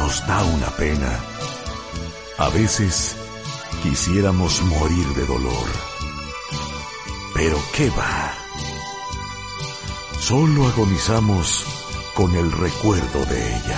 nos da una pena. A veces quisiéramos morir de dolor. Pero ¿qué va? Solo agonizamos con el recuerdo de ella.